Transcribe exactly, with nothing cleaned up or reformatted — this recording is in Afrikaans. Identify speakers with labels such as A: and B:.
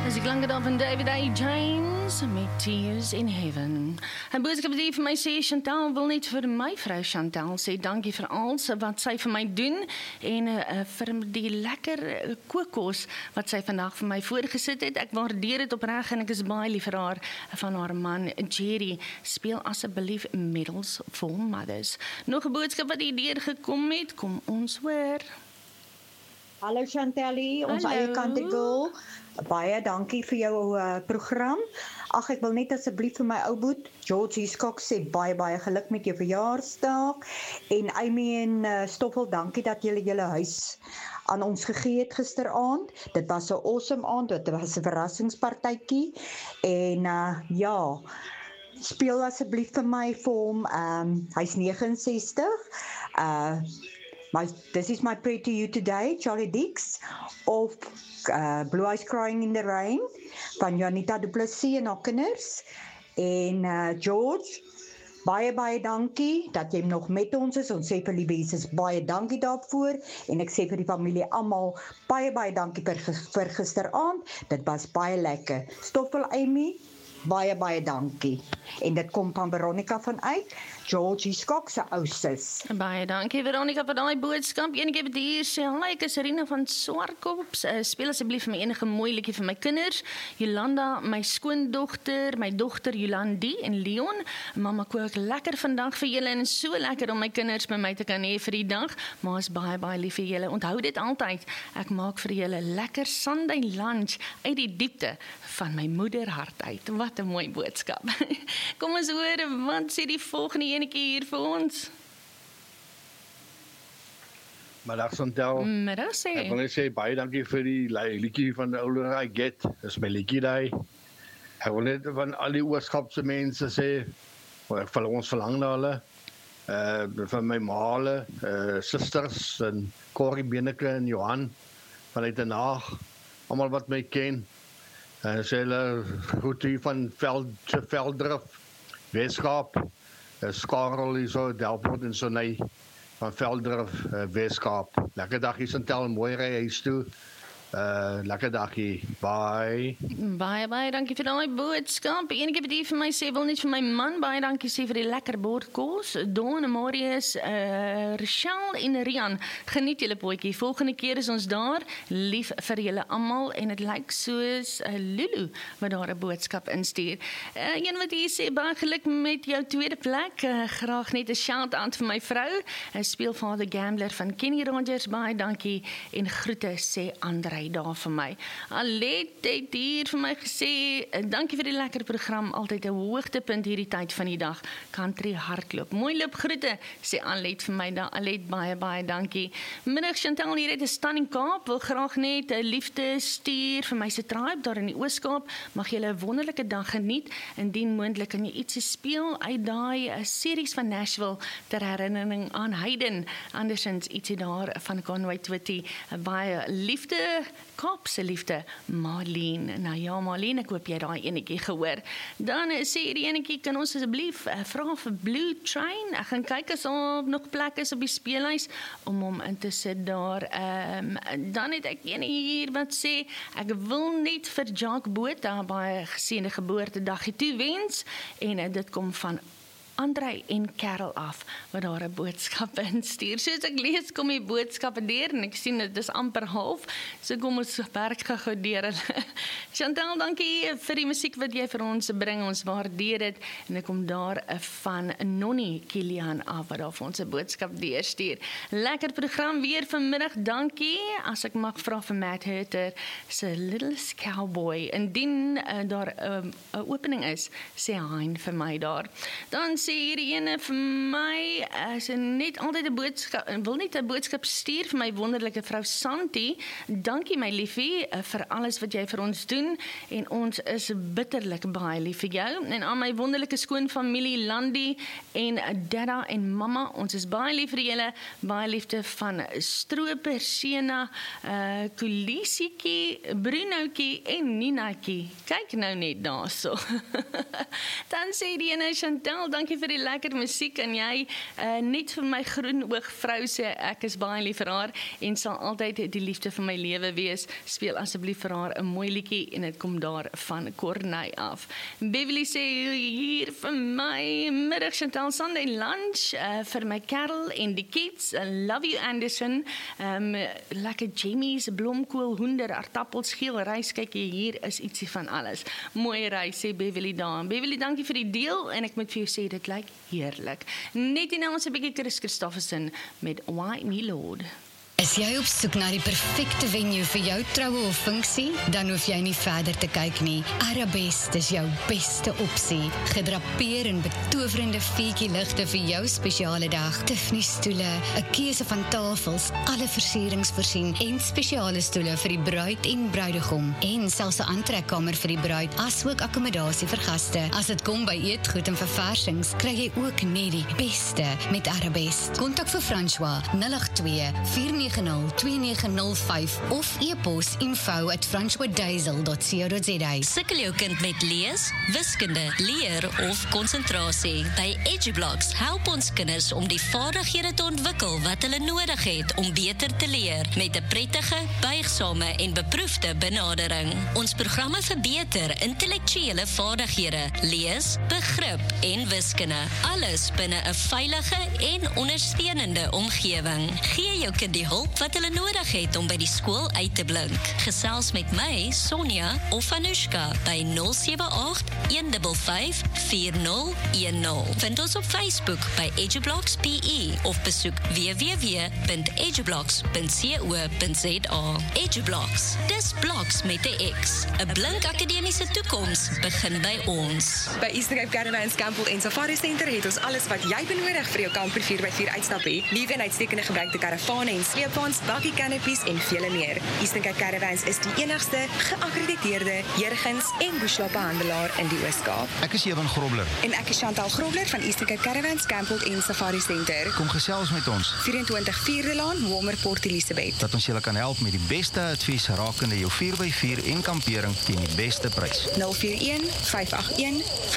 A: As die klanke dan van David A. James met Tears in Heaven. En boodskap die vir my sê, Chantal wil net vir my vrou Chantal sê dankie vir alles wat sy vir my doen en uh, vir die lekker kookos wat sy vandag vir my voorgesit het. Ek waardeer dit opreg en ek is baie lief vir haar. Van haar man Jerry, speel asseblief Medals for Mothers. Nog 'n boodskap wat hier gekom het, kom ons hoor.
B: Hallo Chantelly, ons
A: Hallo.
B: eie country girl. Baie dankie vir jou uh, program. Ag, ek wil net asseblief vir my ou boet, George Hiscock sê baie baie geluk met jou verjaarsdag. En Amy en uh, Stoffel, dankie dat julle julle huis aan ons gegee het gisteraand. Dit was 'n awesome aand, dit was 'n verrassingspartytjie. En uh, ja, speel asseblief vir my vir hom. Um, hy's negentig en sestig. Uh My, this is my prayer to you today, Charlie Dix, of uh, Blue Eyes Crying in the Rain, van Janita Du Plessis en haar kinders. En uh, George, baie, baie dankie, dat jy nog met ons is. Ons sê vir die Jesus, baie dankie daarvoor. En ek sê vir die familie almal, baie, baie dankie vir, vir gisteraand. Dit was baie lekker. Stoffel Amy, baie, baie dankie. En dit kom van Veronica vanuit, George Hiscock se ou sis.
A: Baie dankie Veronica vir daai boodskap. Enige wat hier sê, hallo, ek is Rina van Swartkop. Uh, speel asseblief vir my enige mooi liedjie vir my kinders. Jolanda, my skoondogter, my dogter Jolandi en Leon. Mamma kook lekker vandag vir julle en so lekker om my kinders by my te kan hê vir die dag. Maar is baie baie lief vir julle. Onthou dit altyd. Ek maak vir julle lekker Sunday lunch uit die diepte van my moederhart uit. Wat 'n mooi boodskap. Kom ons hoor wat sê die volgende enetjie hier vir ons.
C: Middag Chantal.
A: Middag sê.
C: Ek wil net sê baie dankie vir die liedjie van die ouer I Get. Dis my liedjie daai. Ek wil net van al die oorskapse mense sê, ek vir ons verlang na hulle. Uh van my maale, uh susters en Corrie Beneke en Johan vanuit Den Haag. Almal wat my ken. En sê hulle goed hier van Veld Velddrif, Weskaap. Skarel hier so Delport en so nee van Velddrif, uh, Weskaap. Lekker dag hier Chantal, mooi ry huis toe. Uh, lekker dagie. Bye.
A: Baie, baie dankie vir daai boodskap. Enige wat hier vir my sê, wil net vir my man baie dankie sê vir die lekker bordkos. Don, Marius, uh, Rochelle en Rian, geniet julle potjie. Volgende keer is ons daar, lief vir julle almal en dit lyk soos uh, Lulu wat daar 'n boodskap instuur. Uh, een wat hier sê, baie geluk met jou tweede plek. Uh, graag net 'n shout-out vir my vrou. Uh, Speelvader Gambler van Kenny Rogers, baie dankie en groete sê Andre daar vir my. Alet het hier vir my gesê, dankie vir die lekker program, altyd 'n hoogtepunt hierdie tyd van die dag, country hardloop. Mooi loop groete, sê Alet vir my daar. Alet, baie, baie dankie. Middag Chantal, hier het 'n staan in Kaap, wil graag net 'n liefde stuur vir my se tribe daar in die Ooskaap. Mag julle 'n wonderlike dag geniet, indien moontlik kan jy ietsie speel uit daai series van Nashville ter herinnering aan Hayden, andersins ietsie daar van Conway Twitty, baie liefde, Kaapse liefde, Marlene. Nou ja, Marlene, ek hoop jy daai enetjie gehoor. Dan sê die enetjie, kan ons asseblief uh, vra vir Blue Train? Ek gaan kyk as daar nog plek is op die speellys om hom in te sit daar. Um, dan het ek een hier wat sê, ek wil net vir Jacques Botha baie geseënde geboortedaggie toewens en uh, dit kom van Andrei en Karel af, wat daar 'n boodskap instuur. Soos ek lees, kom die boodskappe deur, en ek sien dit is amper half, so kom ons werk gou deur. Chantal, dankie vir die musiek wat jy vir ons bring, ons waardeer dit, en ek kom daar van Nonnie Kilian af, wat daar vir ons 'n boodskap deurstuur. Lekker program weer vanmiddag, dankie, as ek mag vra vir Matt Hurter, se Little Cowboy, indien uh, daar 'n uh, opening is, sê Hein vir my daar. Dan sê hierdie ene vir my, as net altyd 'n boodskap, wil net 'n boodskap stuur vir my wonderlike vrou Santi. Dankie my liefie vir alles wat jy vir ons doen en ons is bitterlik baie lief vir jou en aan my wonderlike skoonfamilie Landi en Dada en Mamma. Ons is baie lief vir julle, baie liefde van Stroper, Sena, uh, Kulisietjie, Brunoutjie en Ninaatjie. Kyk nou net daarso. Dan sê die ene Chantal, dankie vir die lekker musiek en jy uh, net vir my groen oog vrou sê ek is baie lief vir haar en sal altyd die liefde van my lewe wees. Speel asseblief vir haar 'n mooi liedjie en dit kom daar van Corneille af. Beverly sê hier vir my middag Chantal Sunday lunch uh, vir my Carol en die kids. I love you Anderson. Um, lekker Jamie's blomkool, hoender, aardappels, geel rys. Kyk jy, hier is ietsie van alles. Mooi rys sê Beverly daar. Beverly, dankie vir die deel en ek moet vir jou sê dit lyk heerlik. Net en nou ons 'n bietjie Chris Christofferson met Why Me Lord.
D: Is jy op soek na die perfekte venue vir jou troue of funksie? Dan hoef jy nie verder te kyk nie. Arabest is jou beste opsie. Gedrapeer in betowerende vuurtjie ligte vir jou spesiale dag. Tiffany stoele, 'n keuse van tafels, alle versierings voorsien en spesiale stoele vir die bruid en bruidegom en selfs 'n aantrekkamer vir die bruid asook akkommodasie vir gaste. As dit kom by eetgoed en verversings, kry jy ook net die beste met Arabest. Kontak vir François nul agt twee vier nege nul twee nege nul vyf of e-pos info at francois diesel dot co dot za.
E: Sukkel jou kind met lees, wiskunde, leer of konsentrasie? By EduBlocks help ons kinders om die vaardighede te ontwikkel wat hulle nodig het om beter te leer met 'n prettige, buigsame en beproefde benadering. Ons programme verbeter intellektuele vaardighede, lees, begrip en wiskunde. Alles binne 'n veilige en ondersteunende omgewing. Gee jou kind die hulp wat hulle nodig het om by die skool uit te blink. Gesels met my, Sonja of Anushka by nul sewe agt een vyf vyf vier nul een nul. Vind ons op Facebook by EduBlocks P E of besoek w w w punt edublocks punt co punt za. EduBlocks, dis bloks met 'n X. 'n Blink akademiese toekoms begin by ons.
F: By Eastern Cape Caravans Campbell en Safari Center het ons alles wat jy benodig vir jou kamper vier by vier uitstappie. Liewe en uitstekende gebruikte karavane en sleepwaens, bakkie canopies en vele meer. Eastern Cape Caravans is die enigste geakkrediteerde Jurgens en Bushwappe handelaar in die Oos-Kaap.
G: Ek is Ewan Grobler.
F: En ek is Chantal Grobler van Eastern Cape Caravans Campbell en Safari Center.
G: Kom gesels met ons.
F: vyf twee Vierde Laan, Walmer Port Elizabeth.
G: Dat ons julle kan help met die beste advies rakende jou vier by vier en kampering teen die beste prys.
F: nul vier een vyf agt een vyf